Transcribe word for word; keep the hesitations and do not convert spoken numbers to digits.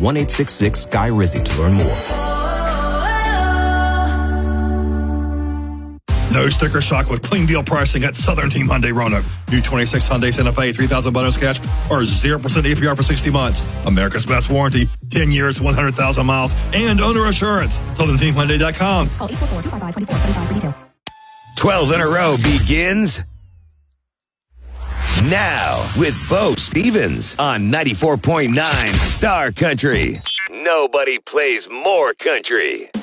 one eight six six S K Y R I Z Z Y to learn more. No sticker shock with clean deal pricing at Southern Team Hyundai Roanoke. New twenty-six Hyundai Santa Fe, three thousand bonus cash, or zero percent A P R for sixty months. America's best warranty, ten years, one hundred thousand miles, and owner assurance. Southern Team Hyundai dot com. Call eight four four, two five five, two four seven five for details. twelve in a row begins now with Bo Stevens on ninety-four point nine Star Country. Nobody plays more country.